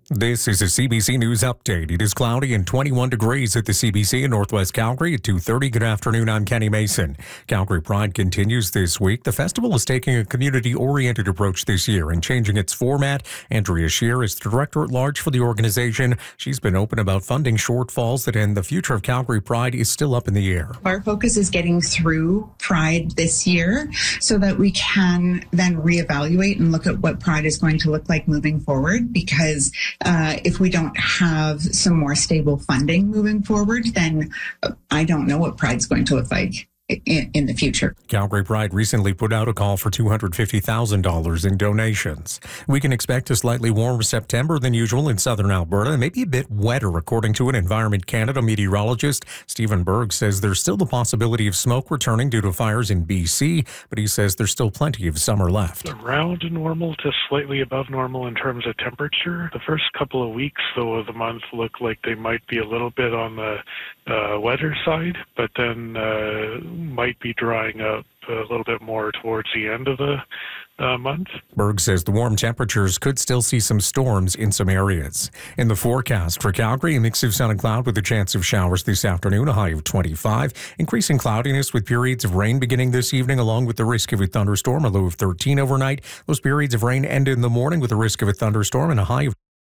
This is a CBC News update. It is cloudy and 21 degrees at the CBC in Northwest Calgary at 2:30. Good afternoon, I'm Kenny Mason. Calgary Pride continues this week. The festival is taking a community-oriented approach this year and changing its format. Andrea Scheer is the director-at-large for the organization. She's been open about funding shortfalls and the future of Calgary Pride is still up in the air. Our focus is getting through Pride this year so that we can then reevaluate and look at what Pride is going to look like moving forward, because if we don't have some more stable funding moving forward, then I don't know what Pride's going to look like in the future. Calgary Pride recently put out a call for $250,000 in donations. We can expect a slightly warmer September than usual in southern Alberta, and maybe a bit wetter, according to an Environment Canada meteorologist. Stephen Berg says there's still the possibility of smoke returning due to fires in BC, but he says there's still plenty of summer left. Around normal to slightly above normal in terms of temperature. The first couple of weeks, though, of the month look like they might be a little bit on the wetter side, but then might be drying up a little bit more towards the end of the month. Berg says the warm temperatures could still see some storms in some areas. In the forecast for Calgary, a mix of sun and cloud with a chance of showers this afternoon, a high of 25. Increasing cloudiness with periods of rain beginning this evening, along with the risk of a thunderstorm, a low of 13 overnight. Those periods of rain end in the morning with the risk of a thunderstorm and a high of...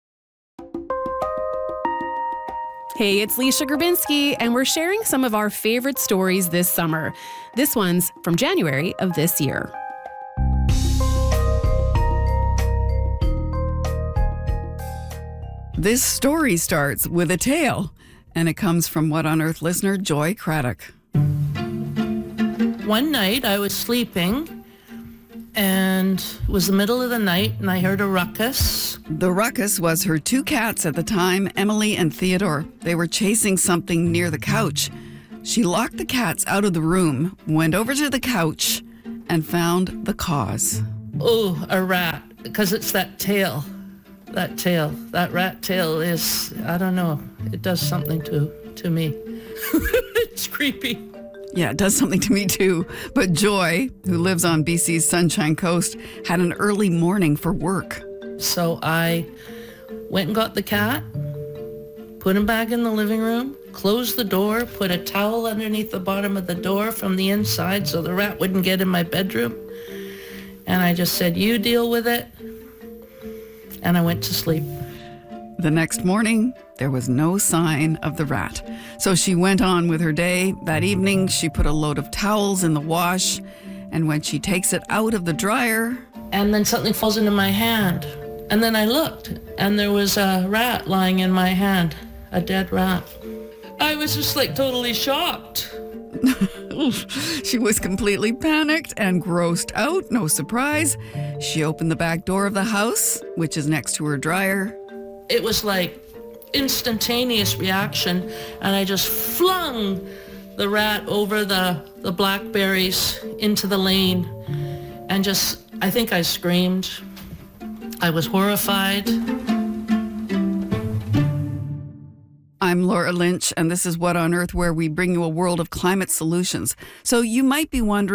Hey, it's Leisha Grabinski, and we're sharing some of our favorite stories this summer. This one's from January of this year. This story starts with a tale, and it comes from What on Earth listener Joy Craddock. One night I was sleeping, and it was the middle of the night, and I heard a ruckus. The ruckus was her two cats at the time, Emily and Theodore. They were chasing something near the couch. She locked the cats out of the room, went over to the couch, and found the cause. Oh, a rat, because it's that tail. That rat tail is, I don't know, it does something to me. It's creepy. Yeah, it does something to me too. But Joy, who lives on BC's Sunshine Coast, had an early morning for work. So I went and got the cat, put him back in the living room, closed the door, put a towel underneath the bottom of the door from the inside so the rat wouldn't get in my bedroom. And I just said, you deal with it. And I went to sleep. The next morning, there was no sign of the rat. So she went on with her day. That evening, she put a load of towels in the wash. And when she takes it out of the dryer... And then something falls into my hand. And then I looked, and there was a rat lying in my hand, a dead rat. I was just like totally shocked. She was completely panicked and grossed out, no surprise. She opened the back door of the house, which is next to her dryer. It was like instantaneous reaction, and I just flung the rat over the blackberries into the lane, and I think I screamed. I was horrified. I'm Laura Lynch, and this is What on Earth, where we bring you a world of climate solutions. So you might be wondering,